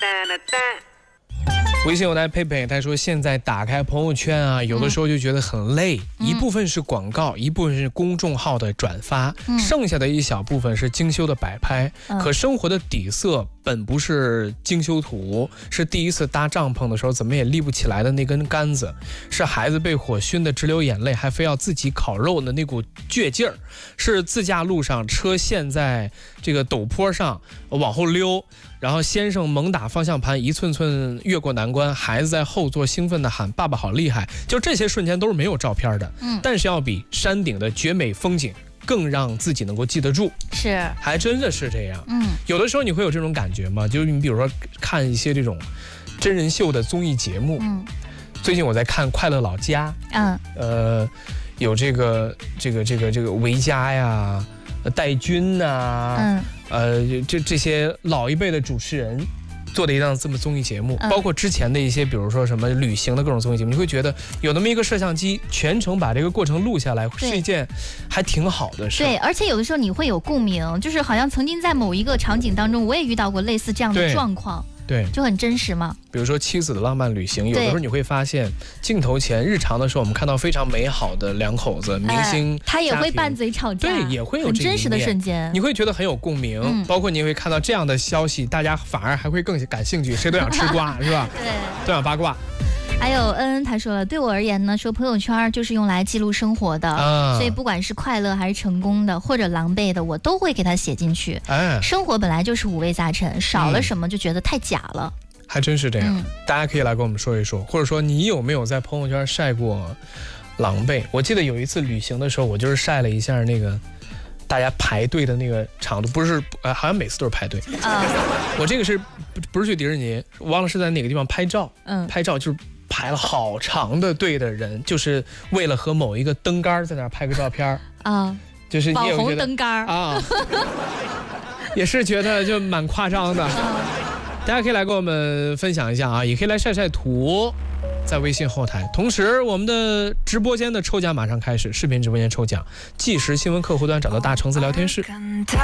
微信有来佩佩，他说现在打开朋友圈啊，有的时候就觉得很累，一部分是广告，一部分是公众号的转发，剩下的一小部分是精修的摆拍。可生活的底色本不是精修图，是第一次搭帐篷的时候怎么也立不起来的那根杆子，是孩子被火熏得直流眼泪，还非要自己烤肉的那股倔劲儿，是自驾路上车陷在这个陡坡上往后溜，然后先生猛打方向盘，一寸寸越过难关，孩子在后座兴奋地喊爸爸好厉害，就这些瞬间都是没有照片的，但是要比山顶的绝美风景更让自己能够记得住， 是， 还真的是这样。有的时候你会有这种感觉吗？就是你比如说看一些这种真人秀的综艺节目，最近我在看《快乐老家》，有这个维嘉呀、戴军呐，这些老一辈的主持人做的一档这么综艺节目，包括之前的一些，比如说什么旅行的各种综艺节目，你会觉得有那么一个摄像机全程把这个过程录下来，是一件还挺好的事。 对，而且有的时候你会有共鸣，就是好像曾经在某一个场景当中，我也遇到过类似这样的状况。 对， 就很真实嘛。 比如说妻子的浪漫旅行，有的时候你会发现镜头前日常的时候，我们看到非常美好的两口子明星， 他也会拌嘴吵架， 对，也会有很真实的瞬间， 你会觉得很有共鸣。包括你会看到这样的消息，大家反而还会更感兴趣，谁都想吃瓜，是吧？ 对， 都想八卦。 还有恩，他说了，对我而言呢，说朋友圈就是用来记录生活的，所以不管是快乐还是成功的，或者狼狈的，我都会给他写进去。生活本来就是五味杂陈，少了什么就觉得太假了。 还真是这样，大家可以来跟我们说一说，或者说你有没有在朋友圈晒过狼狈？我记得有一次旅行的时候，我就是晒了一下那个大家排队的那个长度，不是好像每次都是排队。我这个是不是去迪士尼？我忘了是在哪个地方拍照。拍照就是排了好长的队的人，就是为了和某一个灯杆在那儿拍个照片啊，就是网红灯杆啊，也是觉得就蛮夸张的。大家可以来跟我们分享一下啊，也可以来晒晒图，在微信后台。同时，我们的直播间的抽奖马上开始，视频直播间抽奖，即时新闻客户端找到大橙子聊天室。